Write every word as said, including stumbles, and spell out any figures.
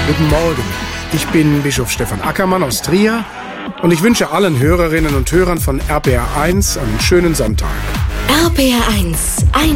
Guten Morgen, ich bin Bischof Stefan Ackermann aus Trier und ich wünsche allen Hörerinnen und Hörern von R P R eins einen schönen Sonntag. R P R eins, ein